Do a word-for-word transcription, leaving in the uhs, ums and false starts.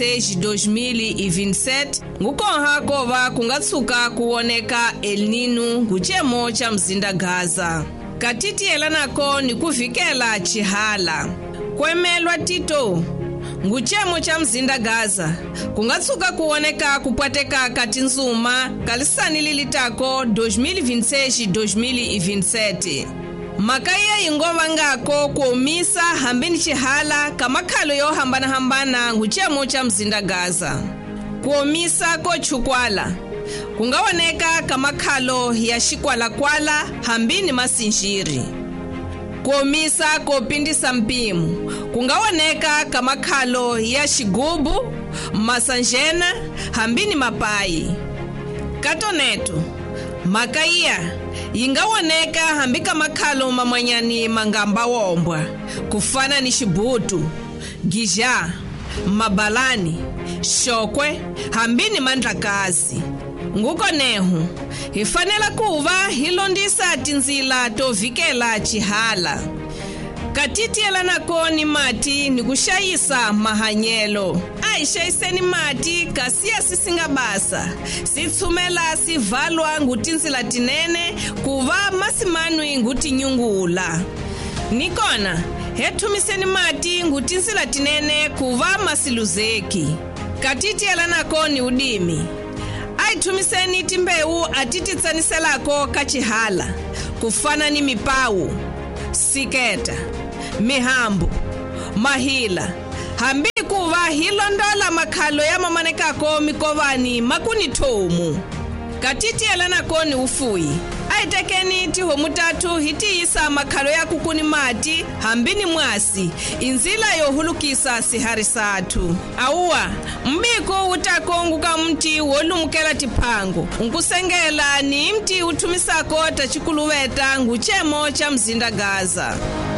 dois mil e vinte e sete ngukonha kova kungatsuka kuoneka El Nino nguchemo cha mzinda Gaza. Katiti elanako ni kuvikela chihala. Kwemelwa tito nguchemo cha mzinda Gaza kungatsuka kuoneka kupwateka kati nzuma kalisani lilitako dois mil e vinte e seis dois mil e vinte e sete. Makaya ingova ngako kuomisa hambini chihala kamakhalo yo hambana hambana nguchemo cha mzinda Gaza. Kuomisa ko chukwala kungaoneka kamakhalo ya shikwala kwala hambini masinjiri. Kuomisa kopindisa mpimu kungaoneka kamakhalo ya shigubu masanjena hambini mapai. Katoneto makaya ingawoneka hambika makhalo mamanyani mangamba wombwa kufana ni shibutu, gija, mabalani, shokwe hambini mandlakazi. Nguko nehu hifanela kuva hilondisa tinzila tovikela chihala. Katiti elanako ni mati ni kushayisa mahanyelo. Aishayiseni mati kasia sisingabasa. Sitsumela sivalwa ngutinzila tinene kuva masimanwi nguti nyungula. Nikona hetumiseni mati ngutinzila tinene kuva masiluzeki. Katiti elanako ni udimi. Aitumiseni timbeu atititsaniselako kachihala kufana ni mipau, siketa, mihambu, mahila hambi kuva hilondola makhalo ya mamanekako mikovani makuni tomu. Katiti elanako ni ufuyi. Aitekeni tiho mutatu hitiisa makhalo ya kukuni mati hambini mwasi inzila yohulukisa siharisatu. Auwa mbiko utakonguka mti wolumukela tipango nkusengela ni mti utumisako tachikuluweta nguchemo cha mzinda Gaza.